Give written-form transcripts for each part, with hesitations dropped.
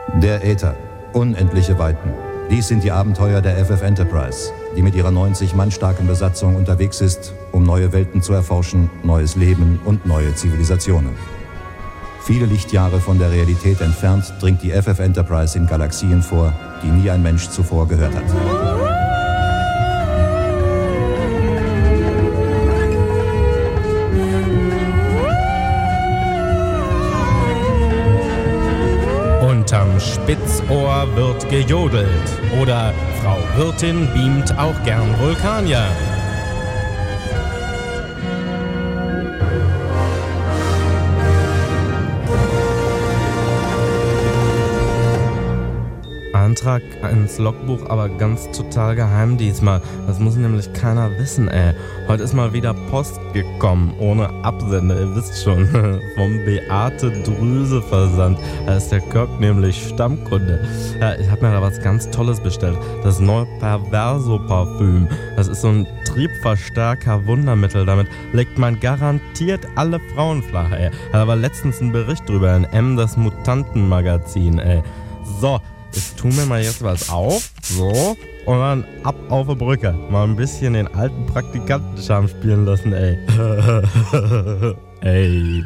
Der Äther. Unendliche Weiten. Dies sind die Abenteuer der FF Enterprise, die mit ihrer 90 Mann starken Besatzung unterwegs ist, um neue Welten zu erforschen, neues Leben und neue Zivilisationen. Viele Lichtjahre von der Realität entfernt dringt die FF Enterprise in Galaxien vor, die nie ein Mensch zuvor gehört hat. Unterm Spitzohr wird gejodelt. Oder Frau Wirtin beamt auch gern Vulkanier. Eintrag ins Logbuch, aber ganz total geheim diesmal. Das muss nämlich keiner wissen, ey. Heute ist mal wieder Post gekommen, ohne Absender, ihr wisst schon. Vom Beate Drüse Versand. Da ist der Kirk nämlich Stammkunde. Ja, ich habe mir da was ganz Tolles bestellt. Das neue Perverso-Parfüm. Das ist so ein Triebverstärker-Wundermittel. Damit legt man garantiert alle Frauen flach, ey. Hat aber letztens einen Bericht drüber in M, das Mutantenmagazin, ey. So. Ich tue mir mal jetzt was auf, so, und dann ab auf die Brücke. Mal ein bisschen den alten Praktikantenscharme spielen lassen, ey. Ey.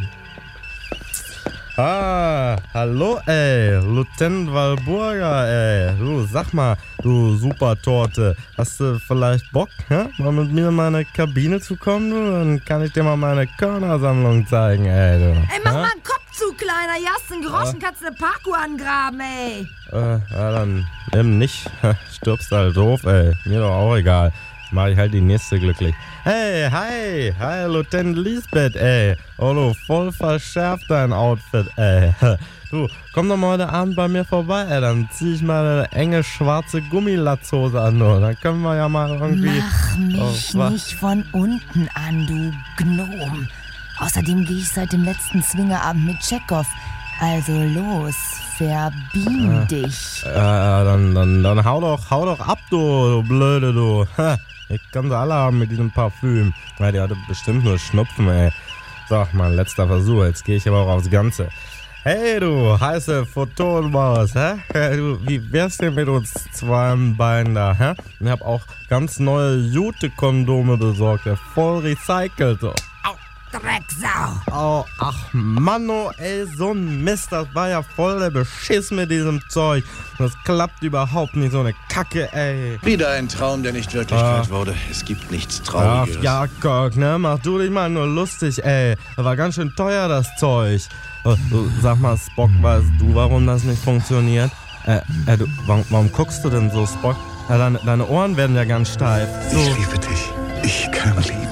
Hallo, ey, Lieutenant Walburga, ey. Du, sag mal, du Supertorte, hast du vielleicht Bock, mal mit mir in meine Kabine zu kommen, du? Dann kann ich dir mal meine Körnersammlung zeigen, ey, du. Ey, mach mal einen Kopf zu, Kleiner. Hier hast du einen Groschen, kannst du eine Parkour angraben, ey. Ja, dann nimm nicht. Stirbst halt doof, ey. Mir doch auch egal. Mach ich halt die nächste glücklich. Hey, hi, Lieutenant Lisbeth, ey. Oh, du, voll verschärft dein Outfit, ey. Du, komm doch mal heute Abend bei mir vorbei, ey. Dann zieh ich mal eine enge schwarze Gummilatzhose an, du. Dann können wir ja mal irgendwie... Mach mich nicht von unten an, du Gnom. Außerdem gehe ich seit dem letzten Swingerabend mit Chekhov. Also los, verbeam dich. Dann hau doch ab, du Blöde, du. Ich kann sie alle haben mit diesem Parfüm. Ja, die hatte bestimmt nur Schnupfen, ey. So, mein letzter Versuch. Jetzt gehe ich aber auch aufs Ganze. Hey, du heiße Photonmaus, hä? Du, wie wär's denn mit uns zwei Beinen da, hä? Ich hab auch ganz neue Jute-Kondome besorgt, voll recycelt, so. Drecksau. Oh, ach Manno, ey, so ein Mist, das war ja voll der Beschiss mit diesem Zeug. Das klappt überhaupt nicht, so eine Kacke, ey. Wieder ein Traum, der nicht Wirklichkeit wurde. Es gibt nichts Trauriges. Ja, Kirk, ne, mach du dich mal nur lustig, ey. Das war ganz schön teuer, das Zeug. Sag mal, Spock, weißt du, warum das nicht funktioniert? Du, warum guckst du denn so, Spock? Deine Ohren werden ja ganz steif. So. Ich liebe dich. Ich kann lieben.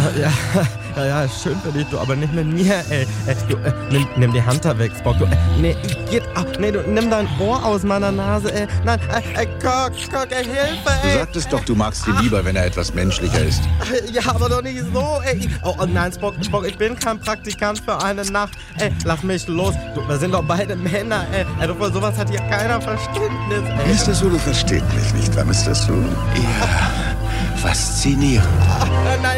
Ja, schön für dich, du, aber nicht mit mir, ey. Du, nimm die Hand da weg, Spock. Du, du, nimm dein Ohr aus meiner Nase, ey. Nein, Kirk, Hilfe, ey. Du sagtest doch, du magst ihn lieber, wenn er etwas menschlicher ist. Ja, aber doch nicht so, ey. Oh nein, Spock, ich bin kein Praktikant für eine Nacht. Ey, lass mich los. Du, wir sind doch beide Männer, ey. Du, für sowas hat hier keiner Verständnis, ey. Mr. Sulu versteht mich nicht, wahr, Mr. Sulu? Ja, faszinierend. Nein,